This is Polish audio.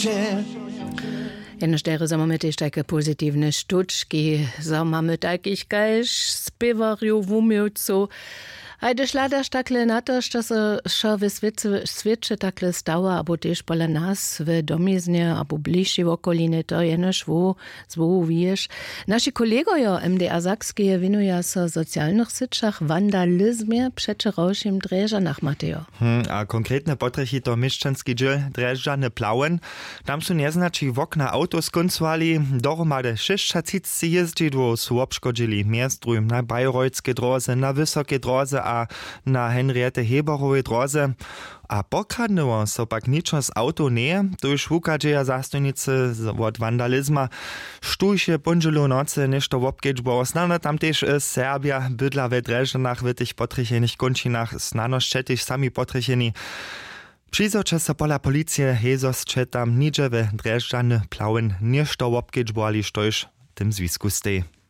Jenoż mamy też takie pozytywne sztuczki, mamy takich śpiewariów w umiejcu. A gdyż ladasz takle na to, że się w świecie takle stało, albo też pola nas w domiznie, albo bliżej w okolinie, to jenoż zwu wiesz. Nasi kolegowie MDA Sakskie winują się w socjalnych sieciach wandalizmie przeczorowszym Dreżanach, Mateo. A konkretne potrechy to mieszczanski dziel Dreżane Plauen. Tam są nieznaczy w okna auto skoncowali, dohromady 6 jeździdło są obszkodzili miastrum na Bajrojskiej drodze, na Wysokiej drodze, a na Henriette Heberowej drodze. A pokradnęło so pak niczo z auto nie, to już wukadzie zastojnicy od vandalizma. Sztujše pondzielu nocy nešto w obkedźbo. Snano tam też Serbia bydla we Dreżanach w tych potrychenych končinach, snano ščetiš sami potrycheni. Přizoče se pola policie Hezos tam niže we Drežane Plauen nešto w obkedźbo, ali štojš tym zwisku stej.